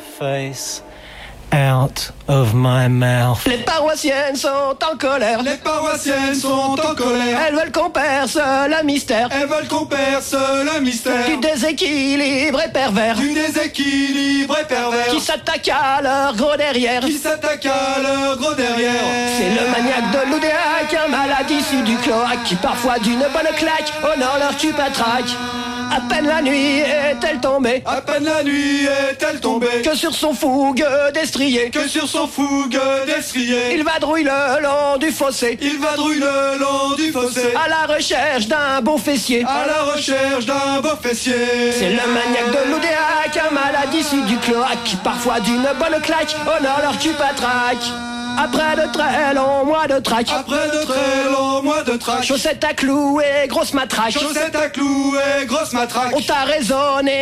face out of my mouth. Les paroissiennes sont en colère. Les paroissiennes sont en colère. Elles veulent qu'on perce le mystère. Elles veulent qu'on perce le mystère. Du déséquilibre et pervers. Du déséquilibre et pervers. Qui s'attaque à leur gros derrière. Qui s'attaque à leur gros derrière. C'est le maniaque de l'Oudéac, un malade issu du cloaque, qui parfois d'une bonne claque honore leur tupatraque. À peine la nuit est-elle tombée. À peine la nuit est-elle tombée. Que sur son fougue destrier. Que sur son fougue destrier. Il vadrouille le long du fossé. Il vadrouille le long du fossé. À la recherche d'un beau fessier. À la recherche d'un beau fessier. C'est le maniaque de l'Oudéac, un malade issu du cloaque, qui parfois d'une bonne claque honore leur tupatraque. Après de très longs mois de traque. Après de très longs mois de traque. Chaussettes à clous et grosse matraque. Chaussettes à clous et grosse matraque. On t'a raisonné